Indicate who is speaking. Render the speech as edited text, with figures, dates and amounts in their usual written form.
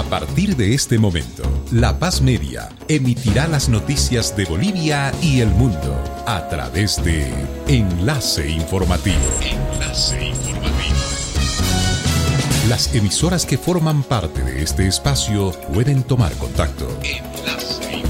Speaker 1: A partir de este momento, La Paz Media emitirá las noticias de Bolivia y el mundo a través de Enlace Informativo. Enlace Informativo. Las emisoras que forman parte de este espacio pueden tomar contacto. Enlace.